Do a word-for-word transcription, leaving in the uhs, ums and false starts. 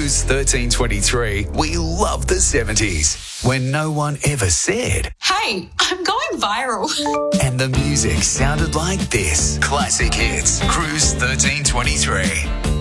Cruise thirteen twenty-three, we love the seventies, when no one ever said, "Hey, I'm going viral." And the music sounded like this. Classic hits, Cruise thirteen twenty-three.